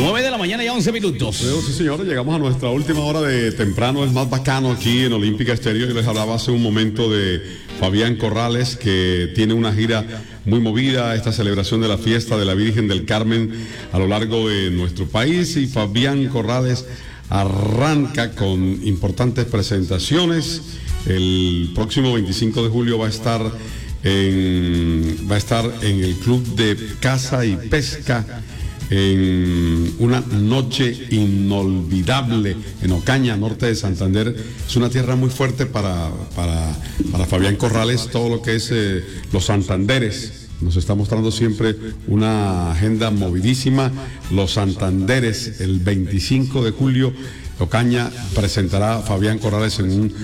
9 de la mañana y 11 minutos. Sí, señores, llegamos a nuestra última hora de temprano, el más bacano aquí en Olímpica Estéreo. Yo les hablaba hace un momento de Fabián Corrales, que tiene una gira muy movida, esta celebración de la fiesta de la Virgen del Carmen a lo largo de nuestro país. Y Fabián Corrales arranca con importantes presentaciones. El próximo 25 de julio va a estar en el Club de Caza y Pesca, en una noche inolvidable en Ocaña, norte de Santander. Es una tierra muy fuerte para Fabián Corrales, todo lo que es los Santanderes. Nos está mostrando siempre una agenda movidísima. Los Santanderes, el 25 de julio, Ocaña presentará a Fabián Corrales en un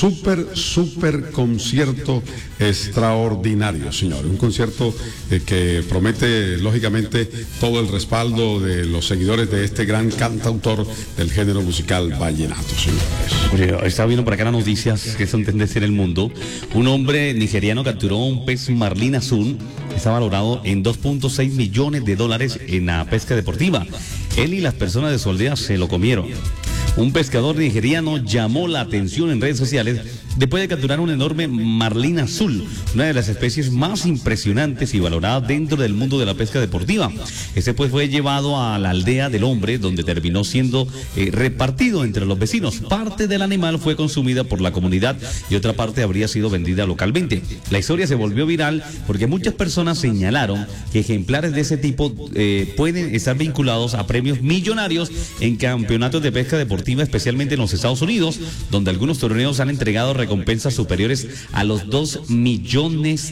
súper concierto extraordinario, señores. Un concierto que promete, lógicamente, todo el respaldo de los seguidores de este gran cantautor del género musical vallenato, señores. Oye, estaba viendo por acá las noticias que son tendencia en el mundo. Un hombre nigeriano capturó un pez marlín azul que está valorado en $2.6 millones en la pesca deportiva. Él y las personas de su aldea se lo comieron. Un pescador nigeriano llamó la atención en redes sociales después de capturar un enorme marlín azul, una de las especies más impresionantes y valoradas dentro del mundo de la pesca deportiva. Este pues fue llevado a la aldea del hombre, donde terminó siendo repartido entre los vecinos. Parte del animal fue consumida por la comunidad y otra parte habría sido vendida localmente. La historia se volvió viral porque muchas personas señalaron que ejemplares de ese tipo pueden estar vinculados a premios millonarios en campeonatos de pesca deportiva, especialmente en los Estados Unidos, donde algunos torneos han entregado recompensas superiores a los $2 millones.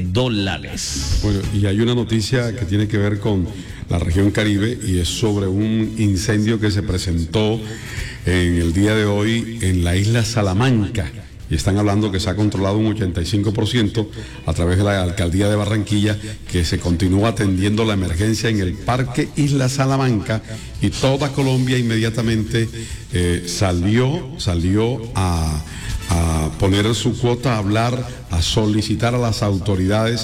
Bueno, y hay una noticia que tiene que ver con la región Caribe, y es sobre un incendio que se presentó en el día de hoy en la isla Salamanca. Y están hablando que se ha controlado un 85% a través de la alcaldía de Barranquilla, que se continúa atendiendo la emergencia en el Parque Isla Salamanca, y toda Colombia inmediatamente salió a poner su cuota, a hablar, a solicitar a las autoridades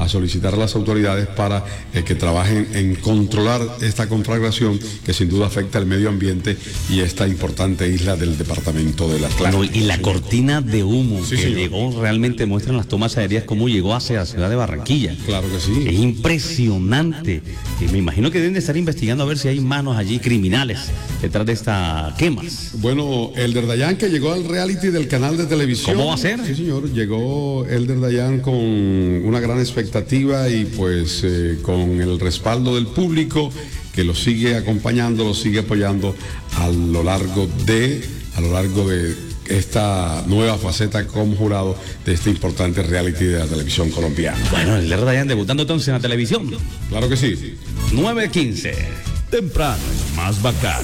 para que trabajen en controlar esta conflagración que sin duda afecta al medio ambiente y esta importante isla del departamento del Atlántico. Bueno, y la cortina de humo sí, que señor. llegó, realmente muestran las tomas aéreas cómo llegó hacia la ciudad de Barranquilla. Claro que sí. Es impresionante. Y me imagino que deben de estar investigando a ver si hay manos allí criminales detrás de estas quemas. Bueno, Elder Dayan, que llegó al reality del canal de televisión. ¿Cómo va a ser? Sí, señor. Llegó Elder Dayan con una gran expectativa y pues con el respaldo del público, que lo sigue acompañando, lo sigue apoyando a lo largo de esta nueva faceta como jurado de este importante reality de la televisión colombiana. Bueno, el Elder Dayan debutando entonces en la televisión. Claro que sí. 9:15. Temprano, más bacán.